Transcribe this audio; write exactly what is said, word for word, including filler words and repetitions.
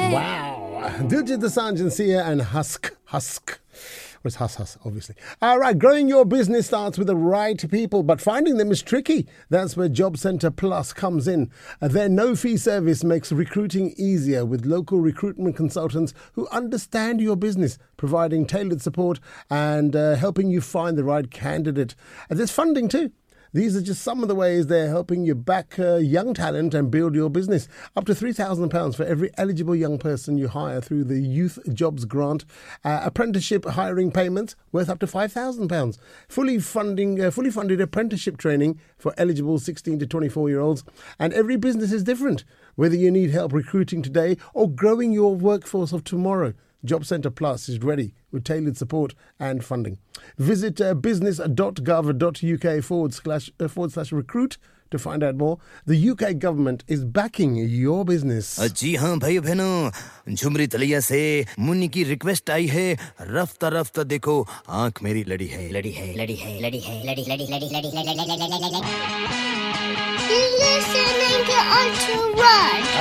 Wow. Diljit Dosanjh and Sia and Husk. Husk. Or it's Hus Hus, obviously. All right, growing your business starts with the right people, but finding them is tricky. That's where Job Centre Plus comes in. Uh, their no-fee service makes recruiting easier with local recruitment consultants who understand your business, providing tailored support and uh, helping you find the right candidate. And there's funding too. These are just some of the ways they're helping you back uh, young talent and build your business. Up to three thousand pounds for every eligible young person you hire through the Youth Jobs Grant. Uh, apprenticeship hiring payments worth up to five thousand pounds. Fully funding, uh, fully funded apprenticeship training for eligible sixteen to twenty-four-year-olds. And every business is different, whether you need help recruiting today or growing your workforce of tomorrow. Job Centre Plus is ready with tailored support and funding. Visit uh, business.gov.uk forward slash, uh, forward slash recruit to find out more. The U K government is backing your business. जी हाँ भाई बहनों, झुमरी तलिया से मुन्नी की request आई है, रफ्ता रफ्ता देखो आंख मेरी लड़ी है लड़ी है लड़ी है लड़ी है लड़ी लड़ी लड़ी लड़ी लड़ी लड़ी लड़ी Listening to Ultra Rush.